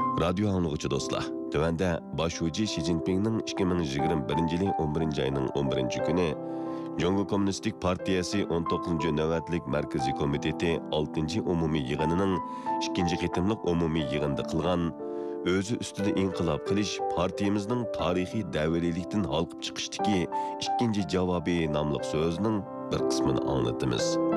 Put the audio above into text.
Radyo anlıqçı dostlar. Tövende başucu Xi Jinping'nin 2021 yılı 11. ayının 11. günü Cumhur Komünistik Partiyası 19. növbetlik Merkezi Komiteti 6. umumiy yığınının 2. qitimliq umumiy yığında qılğan özü üstüde inqilab qilish partiyamızning tarixiy davalilikdan halqib chiqishdagi ikkinchi javobi nomli so'zining bir qismini anglatamiz.